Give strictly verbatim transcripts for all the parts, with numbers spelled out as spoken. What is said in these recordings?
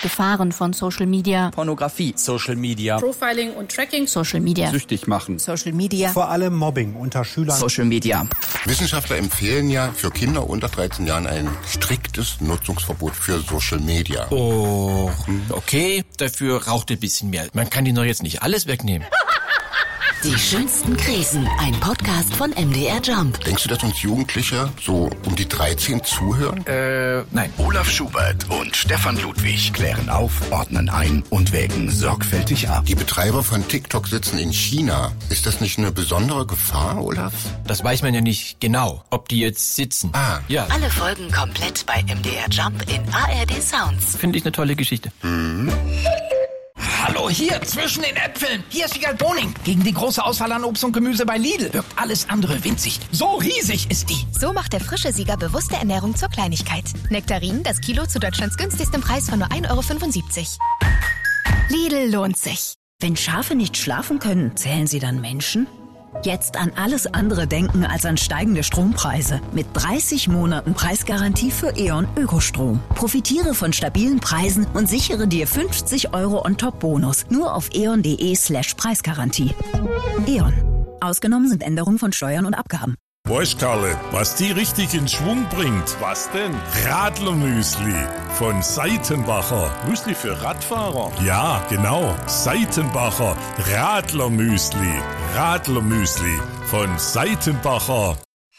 Gefahren von Social Media. Pornografie. Social Media. Profiling und Tracking. Social Media. Süchtig machen. Social Media. Vor allem Mobbing unter Schülern. Social Media. Wissenschaftler empfehlen ja für Kinder unter dreizehn Jahren ein striktes Nutzungsverbot für Social Media. Oh, okay. Dafür raucht ein bisschen mehr. Man kann ihnen doch jetzt nicht alles wegnehmen. Die schönsten Krisen, ein Podcast von M D R Jump. Denkst du, dass uns Jugendliche so um die dreizehn zuhören? Äh, nein. Olaf Schubert und Stefan Ludwig klären auf, ordnen ein und wägen sorgfältig ab. Die Betreiber von TikTok sitzen in China. Ist das nicht eine besondere Gefahr, Olaf? Das weiß man ja nicht genau, ob die jetzt sitzen. Ah. Ja. Alle Folgen komplett bei M D R Jump in A R D Sounds. Finde ich eine tolle Geschichte. Mhm. Hallo, hier, zwischen den Äpfeln. Hier ist Wiegald Boning. Gegen die große Auswahl an Obst und Gemüse bei Lidl wirkt alles andere winzig. So riesig ist die. So macht der frische Sieger bewusste Ernährung zur Kleinigkeit. Nektarinen, das Kilo zu Deutschlands günstigstem Preis von nur ein Euro fünfundsiebzig. Lidl lohnt sich. Wenn Schafe nicht schlafen können, zählen sie dann Menschen? Jetzt an alles andere denken als an steigende Strompreise. Mit dreißig Monaten Preisgarantie für E.ON Ökostrom. Profitiere von stabilen Preisen und sichere dir fünfzig Euro On-Top-Bonus. Nur auf eon.de slash Preisgarantie. E.ON. Ausgenommen sind Änderungen von Steuern und Abgaben. Weißt Karle, was die richtig in Schwung bringt? Was denn? Radlermüsli von Seitenbacher. Müsli für Radfahrer? Ja, genau. Seitenbacher Radlermüsli. Radlermüsli von Seitenbacher.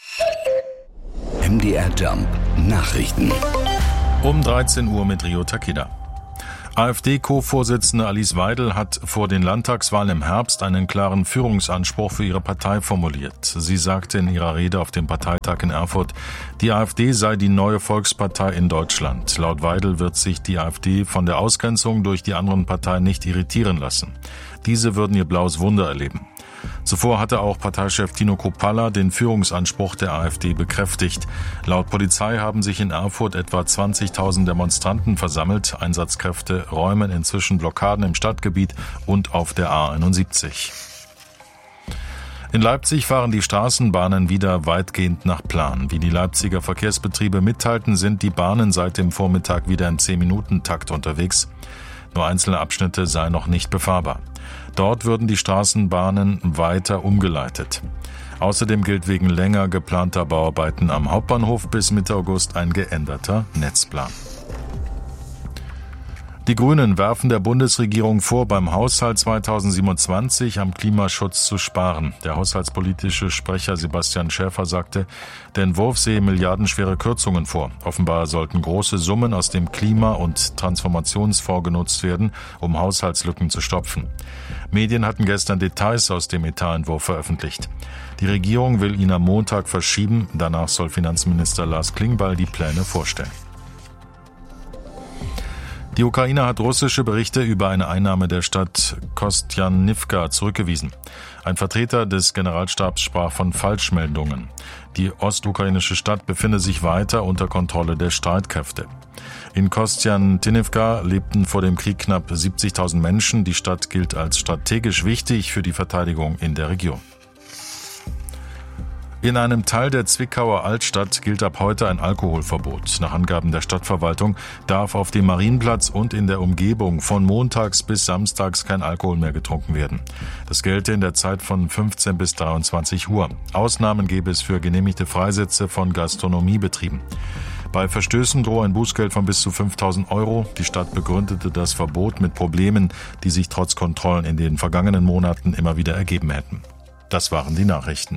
M D R Jump Nachrichten. Um dreizehn Uhr mit Rio Takeda. AfD-Co-Vorsitzende Alice Weidel hat vor den Landtagswahlen im Herbst einen klaren Führungsanspruch für ihre Partei formuliert. Sie sagte in ihrer Rede auf dem Parteitag in Erfurt, die AfD sei die neue Volkspartei in Deutschland. Laut Weidel wird sich die AfD von der Ausgrenzung durch die anderen Parteien nicht irritieren lassen. Diese würden ihr blaues Wunder erleben. Zuvor hatte auch Parteichef Tino Kruppalla den Führungsanspruch der AfD bekräftigt. Laut Polizei haben sich in Erfurt etwa zwanzigtausend Demonstranten versammelt. Einsatzkräfte räumen inzwischen Blockaden im Stadtgebiet und auf der A einundsiebzig. In Leipzig fahren die Straßenbahnen wieder weitgehend nach Plan. Wie die Leipziger Verkehrsbetriebe mitteilten, sind die Bahnen seit dem Vormittag wieder im zehn-Minuten-Takt unterwegs. Nur einzelne Abschnitte seien noch nicht befahrbar. Dort würden die Straßenbahnen weiter umgeleitet. Außerdem gilt wegen länger geplanter Bauarbeiten am Hauptbahnhof bis Mitte August ein geänderter Netzplan. Die Grünen werfen der Bundesregierung vor, beim Haushalt zweitausendsiebenundzwanzig am Klimaschutz zu sparen. Der haushaltspolitische Sprecher Sebastian Schäfer sagte, der Entwurf sehe milliardenschwere Kürzungen vor. Offenbar sollten große Summen aus dem Klima- und Transformationsfonds genutzt werden, um Haushaltslücken zu stopfen. Medien hatten gestern Details aus dem Etatentwurf veröffentlicht. Die Regierung will ihn am Montag verschieben. Danach soll Finanzminister Lars Klingbeil die Pläne vorstellen. Die Ukraine hat russische Berichte über eine Einnahme der Stadt Kostjanivka zurückgewiesen. Ein Vertreter des Generalstabs sprach von Falschmeldungen. Die ostukrainische Stadt befinde sich weiter unter Kontrolle der Streitkräfte. In Kostjanivka lebten vor dem Krieg knapp siebzigtausend Menschen. Die Stadt gilt als strategisch wichtig für die Verteidigung in der Region. In einem Teil der Zwickauer Altstadt gilt ab heute ein Alkoholverbot. Nach Angaben der Stadtverwaltung darf auf dem Marienplatz und in der Umgebung von montags bis samstags kein Alkohol mehr getrunken werden. Das gelte in der Zeit von fünfzehn bis dreiundzwanzig Uhr. Ausnahmen gäbe es für genehmigte Freisätze von Gastronomiebetrieben. Bei Verstößen drohe ein Bußgeld von bis zu fünftausend Euro. Die Stadt begründete das Verbot mit Problemen, die sich trotz Kontrollen in den vergangenen Monaten immer wieder ergeben hätten. Das waren die Nachrichten.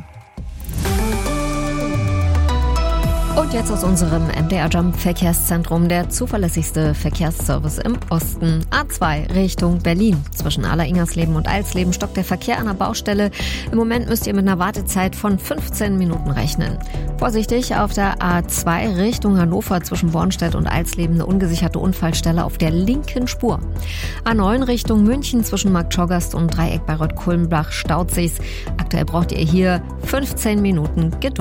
Und jetzt aus unserem M D R Jump Verkehrszentrum der zuverlässigste Verkehrsservice im Osten. A zwei Richtung Berlin. Zwischen Aller-Ingersleben und Alsleben stockt der Verkehr an der Baustelle. Im Moment müsst ihr mit einer Wartezeit von fünfzehn Minuten rechnen. Vorsichtig, auf der A zwei Richtung Hannover zwischen Bornstedt und Alsleben eine ungesicherte Unfallstelle auf der linken Spur. A neun Richtung München zwischen Marktschorgast und Dreieck Bayreuth-Kulmbach staut sich's. Aktuell braucht ihr hier fünfzehn Minuten Geduld.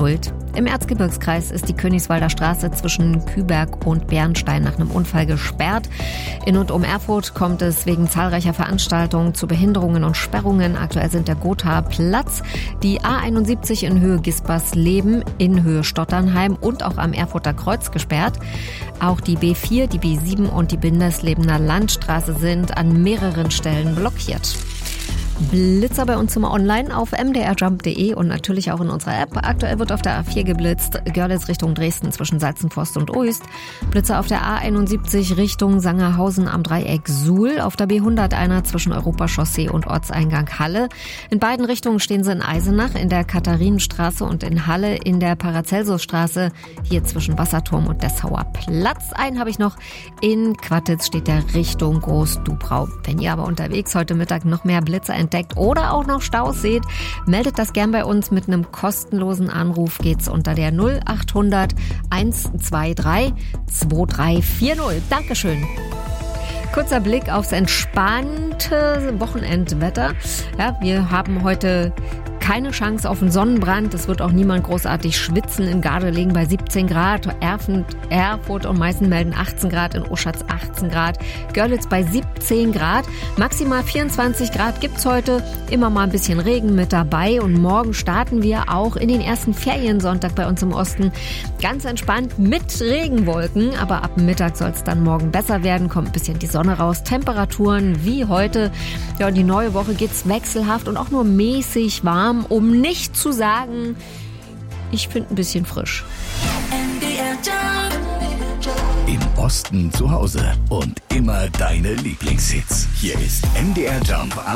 Im Erzgebirgskreis ist die Königswalder Straße zwischen Küberg und Bernstein nach einem Unfall gesperrt. In und um Erfurt kommt es wegen zahlreicher Veranstaltungen zu Behinderungen und Sperrungen. Aktuell sind der Gothaer Platz, die A einundsiebzig in Höhe Gispersleben, in Höhe Stotternheim und auch am Erfurter Kreuz gesperrt. Auch die B vier, die B sieben und die Binderslebener Landstraße sind an mehreren Stellen blockiert. Blitzer bei uns immer online auf m d r jump punkt d e und natürlich auch in unserer App. Aktuell wird auf der A vier geblitzt, Görlitz Richtung Dresden zwischen Salzenforst und Uist. Blitzer auf der A einundsiebzig Richtung Sangerhausen am Dreieck Suhl. Auf der B hundert einer zwischen Europachaussee und Ortseingang Halle. In beiden Richtungen stehen sie in Eisenach, in der Katharinenstraße und in Halle in der Paracelsusstraße. Hier zwischen Wasserturm und Dessauer Platz. Einen habe ich noch. In Quattitz steht der Richtung Groß-Dubrau. Wenn ihr aber unterwegs heute Mittag noch mehr Blitzer entdeckt oder auch noch Staus seht, meldet das gern bei uns mit einem kostenlosen Anruf. Geht's unter der null achthundert hundertzweiundzwanzig zweiunddreißig vierzig. Dankeschön. Kurzer Blick aufs entspannte Wochenendwetter. Ja, wir haben heute keine Chance auf einen Sonnenbrand. Es wird auch niemand großartig schwitzen. In Gardelegen bei siebzehn Grad. Erfurt und Meißen melden achtzehn Grad. In Oschatz achtzehn Grad. Görlitz bei siebzehn Grad. Maximal vierundzwanzig Grad gibt's heute. Immer mal ein bisschen Regen mit dabei. Und morgen starten wir auch in den ersten Feriensonntag bei uns im Osten. Ganz entspannt mit Regenwolken. Aber ab Mittag soll es dann morgen besser werden. Kommt ein bisschen die Sonne raus. Temperaturen wie heute. Ja, und die neue Woche geht's wechselhaft und auch nur mäßig warm. Um nicht zu sagen, ich finde ein bisschen frisch. Im Osten zu Hause und immer deine Lieblingshits. Hier ist M D R Jump am